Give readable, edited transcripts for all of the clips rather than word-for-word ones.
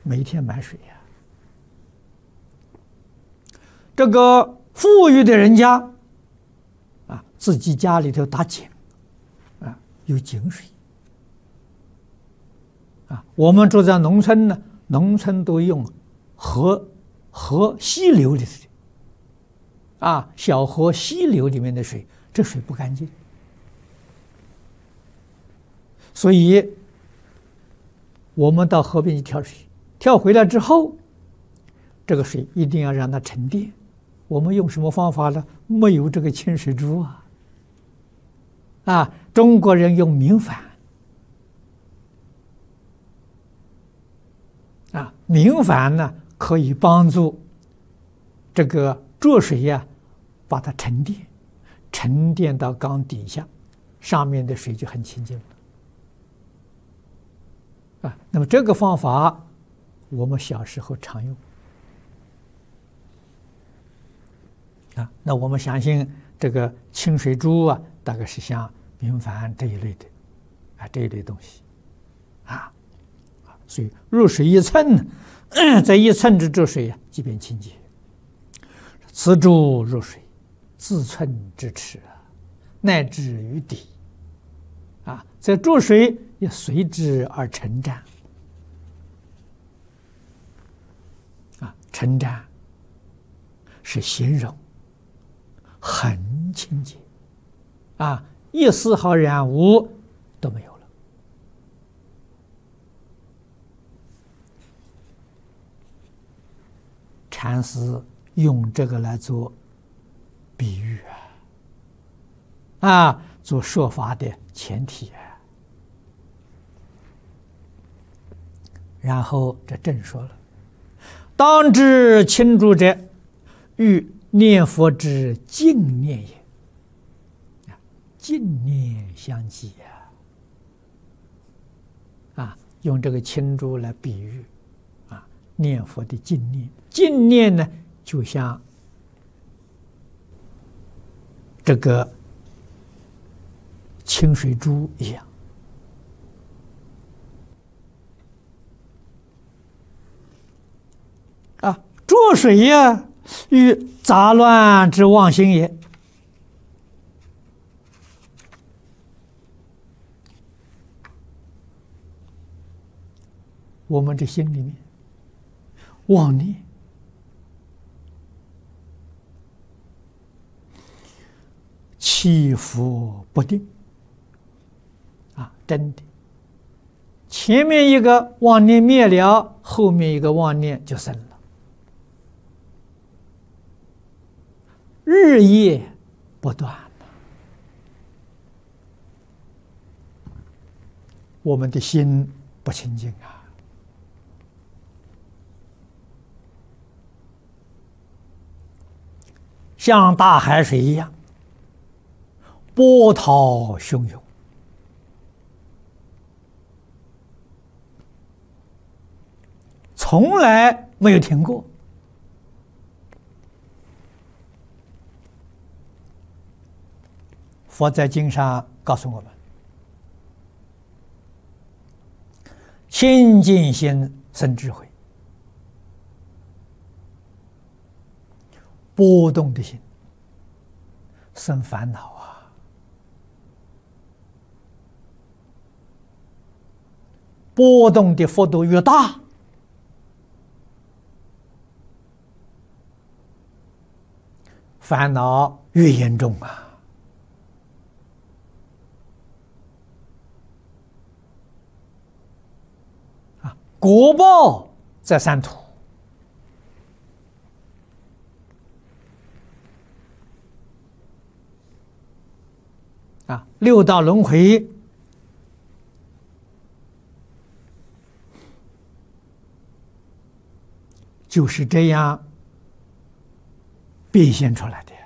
每天买水呀。这个富裕的人家啊，自己家里头打井啊，有井水啊。我们住在农村呢，农村都用河溪流里的水啊，小河溪流里面的水，这水不干净，所以我们到河边去挑水，挑回来之后，这个水一定要让它沉淀。我们用什么方法呢？没有这个清水珠啊！啊，中国人用明矾啊，明矾呢可以帮助这个浊水呀，把它沉淀，沉淀到缸底下，上面的水就很清净了。啊，那么这个方法我们小时候常用。啊，那我们相信这个清水珠啊，大概是像明矾这一类的，啊，这一类东西，啊，所以入水一寸，在一寸之浊水啊，即便清洁。此珠入水，自寸之尺，乃至于底，啊，这浊水也随之而沉沾，啊，沉沾是形容。很清洁，啊，一丝毫染污都没有了。禅师用这个来做比喻啊，做说法的前提啊。然后这正说了：当知清珠者，欲念佛之净念也。净念相继啊，用这个清珠来比喻啊，念佛的净念。净念呢，就像这个清水珠一样啊，浊水呀，与杂乱之妄心也。我们的心里面妄念，起伏不定啊，真的，前面一个妄念灭了，后面一个妄念就生了，日夜不断。我们的心不清净啊。像大海水一样，波涛汹涌，从来没有停过。佛在经上告诉我们：清净心生智慧。波动的心生烦恼啊，波动的幅度越大，烦恼越严重啊！果报在三途。啊，六道轮回就是这样变现出来的。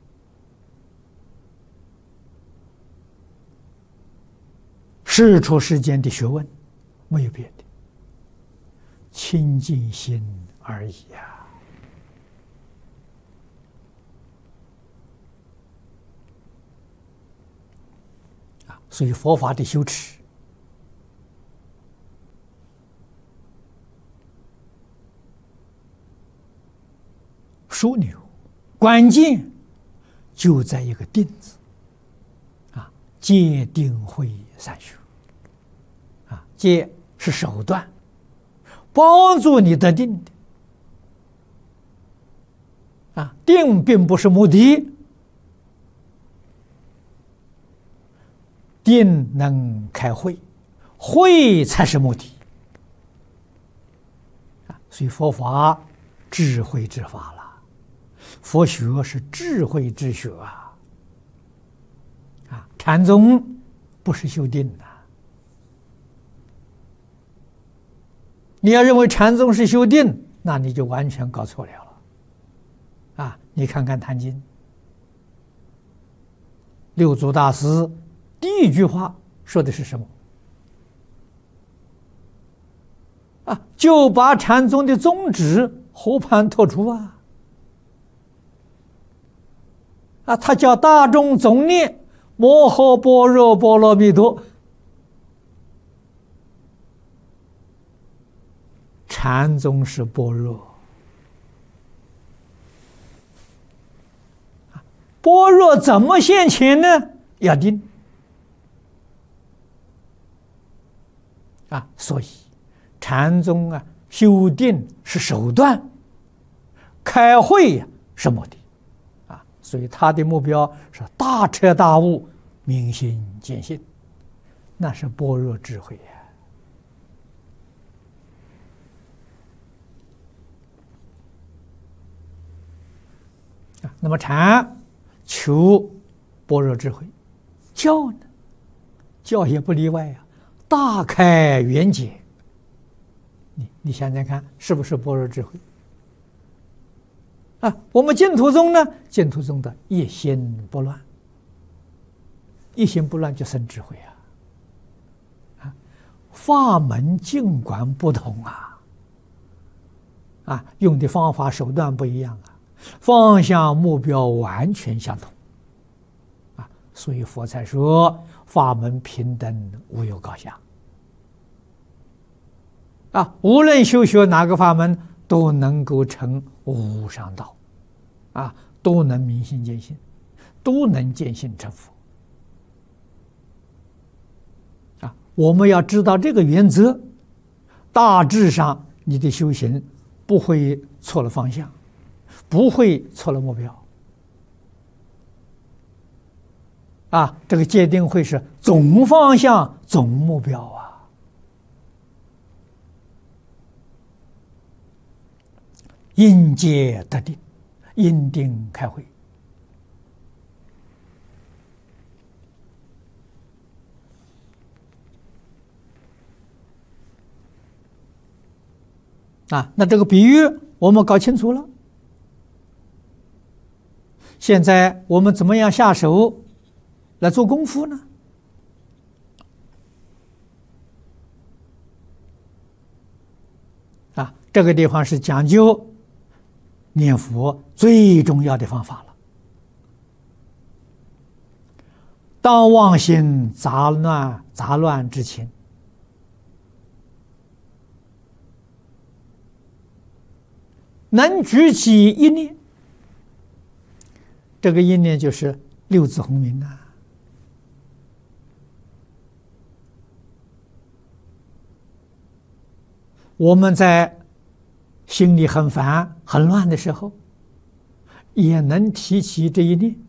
世出世间的学问没有别的，清净心而已呀。所以佛法的修持枢纽，关键就在一个定字啊，戒定慧三学啊，戒是手段，帮助你得定的啊，定并不是目的，定能开慧，慧才是目的啊，所以佛法智慧之法了，佛学是智慧之学啊！啊，禅宗不是修定的。你要认为禅宗是修定，那你就完全搞错了啊！你看看《坛经》，六祖大师第一句话说的是什么？啊，就把禅宗的宗旨和盘托出啊！啊，他叫大众总念摩诃般若波罗蜜多。禅宗是般若，般若怎么现前呢？要定啊！所以禅宗啊，修定是手段，开慧呀是目的啊！所以他的目标是大彻大悟、明心见性，那是般若智慧呀。那么禅求般若智慧，教呢？教也不例外呀，大开圆解。你想想看，是不是般若智慧？啊，我们净土宗呢？净土宗的一心不乱，一心不乱就生智慧啊！啊，法门尽管不同啊，用的方法手段不一样啊。方向目标完全相同啊，所以佛才说法门平等，无有高下啊。无论修学哪个法门，都能够成无上道啊，都能明心见性，都能见性成佛啊。我们要知道这个原则，大致上你的修行不会错了方向，不会错了目标啊！这个戒定慧是总方向、总目标啊！因戒得定，因定开慧啊！那这个比喻我们搞清楚了。现在我们怎么样下手来做功夫呢？啊，这个地方是讲究念佛最重要的方法了。当妄心杂乱之前，能举起一念。这个一念就是六字洪名啊！我们在心里很烦、很乱的时候，也能提起这一念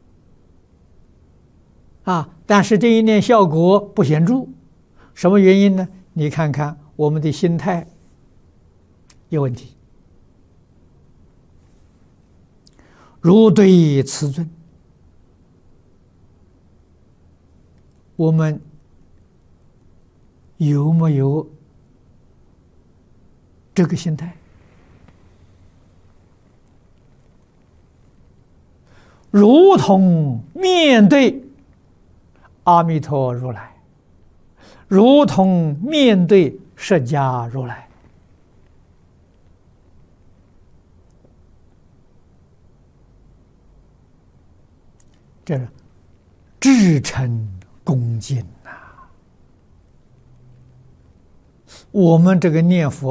啊。但是这一念效果不显著，什么原因呢？你看看我们的心态有问题。如对此尊，我们有没有这个心态？如同面对阿弥陀如来，如同面对释迦如来。这是至诚恭敬呐！我们这个念佛